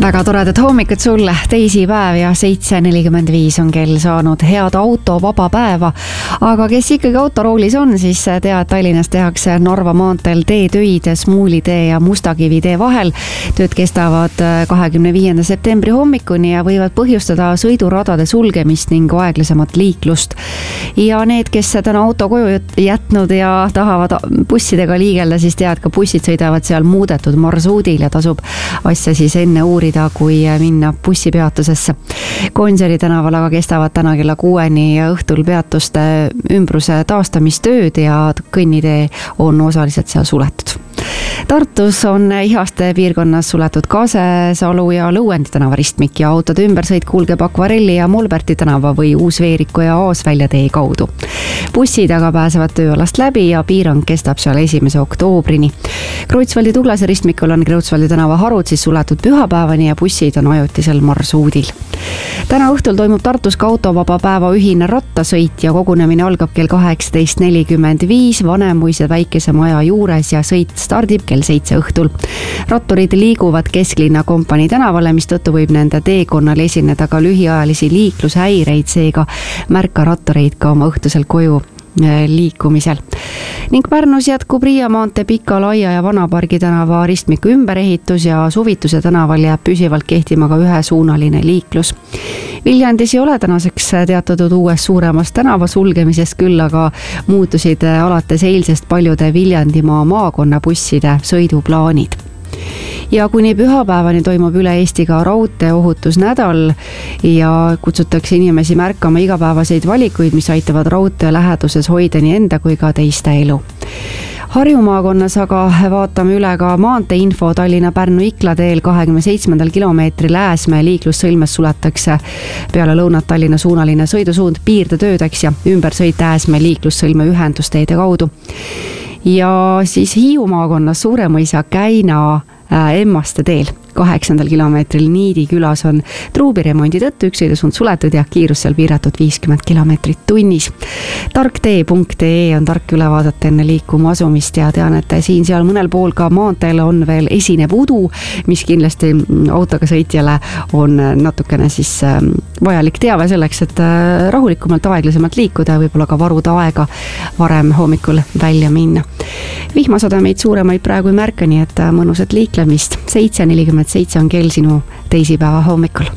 Väga toredat hommikut sulle, teisipäev ja 7:45 on kell saanud. Head autovaba päeva, aga kes ikkagi autoroolis on, siis tead, Tallinnas tehakse Narva maanteel teetöid Smuuli tee ja Mustakivi tee vahel. Tööd kestavad 25. septembri hommikuni ja võivad põhjustada sõiduradade sulgemist ning aeglasemat liiklust. Ja need, kes täna auto koju jätnud ja tahavad bussidega liigelda, siis tead, ka bussid sõidavad seal muudetud marsruudil ja tasub asja siis enne uurida, kui minna bussipeatusesse. Gonsiori tänaval aga kestavad täna kella 6-ni ja õhtul peatuste ümbruse taastamistööd ja kõnnitee on osaliselt seal suletud. Tartus on Ihaste piirkonnas suletud Kasesalu ja Lõuendi tänava ristmik ja autode ümbersõit kulgeb Akvarelli ja Molberti tänava või Uus-Veeriku ja Aasvälja tee kaudu. Bussid aga pääsevad tööalast läbi ja piirang kestab seal 1. oktoobrini. Kreutzwaldi Tuglase ristmikul on Kreutzwaldi tänava harud siis suletud pühapäevani ja bussid on ajutisel marsruudil. Täna õhtul toimub Tartus ka autovaba päeva ühine rattasõit ja kogunemine algab kell 18:45 Vanemuise Väikese maja juures ja sõit stardib kell 7 õhtul. Ratturid liiguvad kesklinna Kompanii tänavale, mistõttu võib nende teekonnal esineda ka lühiajalisi liiklushäireid, seega märka rattureid ka oma õhtusel koju liikumisel. Ning Pärnus jätkub Riia maantee Pika Laia ja Vanapargi tänava ristmiku ümberehitus ja Suvituse tänaval jääb püsivalt kehtima ka ühesuunaline liiklus. Viljandis ei ole tänaseks teatatud uuest suuremast tänava sulgemisest, küll aga muutusid alates eilsest paljude Viljandimaa maakonna busside sõiduplaanid. Ja kuni pühapäevani toimub üle Eesti ka raudteeohutusnädal ja kutsutakse inimesi märkama igapäevaseid valikuid, mis aitavad raudtee läheduses hoida nii enda kui ka teiste elu. Harju maakonnas aga vaatame üle ka maanteeinfo. Tallinna-Pärnu-Ikla teel 27. kilomeetril Ääsmäe liiklussõlmes suletakse peale lõunat Tallinna suunaline sõidusuund piirdetöödeks ja ümbersõit Ääsmäe liiklussõlme ühendusteede kaudu. Ja siis Hiiu maakonnas Suuremõisa Käina Emmaste teel 8. kilomeetril Niidi külas on truubiremondi tõttu üks sõidusuund suletud ja kiirus seal piiratud 50 kilomeetrit tunnis. Tarktee.ee on tark üle vaadata enne liikuma asumist ja tean, et siin-seal mõnel pool ka maanteel on veel esineb udu, mis kindlasti autoga sõitjale on natukene siis vajalik teave selleks, et rahulikumalt, aeglasemalt liikuda ja võib-olla ka varuda aega varem hommikul välja minna. Vihmasademeid suuremaid praegu ei märka, nii et mõnusat liiklemist. 7:47 on kell sinu teisipäeva hommikul.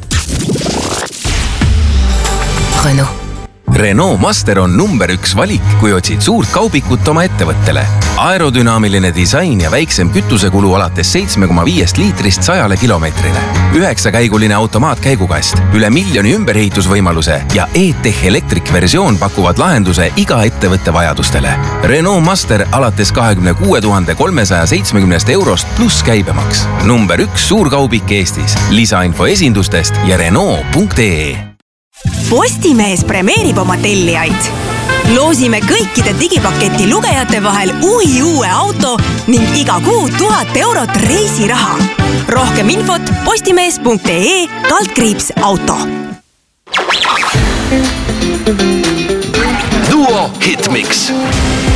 Renault Master on number 1 valik, kui otsid suurt kaubikut oma ettevõttele. Aerodünaamiline disain ja väiksem kütusekulu alates 7,5 liitrist 100 kilomeetrile. 9-käiguline automaatkäigukast, üle 1 miljoni ümberehitusvõimaluse ja e-Tech Electric versioon pakuvad lahenduse iga ettevõtte vajadustele. Renault Master alates 26 370 eurost pluss käibemaks. Number 1 suurkaubik Eestis. Lisainfo esindustest ja Renault.ee. Postimees premeerib oma tellijaid. Loosime kõikide digipaketi lugejate vahel uue auto ning iga kuu 1000 eurot reisiraha. Rohkem infot postimees.ee/auto. Duo Hitmix.